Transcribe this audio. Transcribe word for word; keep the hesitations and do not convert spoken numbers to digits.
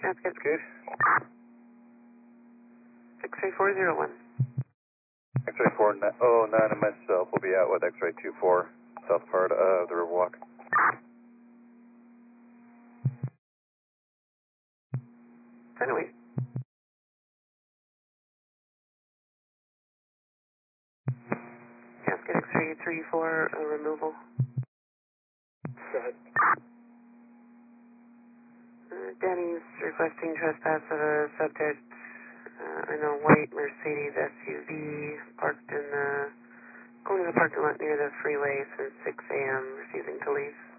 That's good. Good. X-ray four zero one. X-ray four oh nine and myself will be out with X-ray two four, south part of the Riverwalk. Send away. Casket X-ray three four, uh, removal. Go ahead. Uh, Danny's requesting trespass of a subject uh, in a white Mercedes S U V parked in the, going to the parking lot near the freeway since six A M, refusing to leave.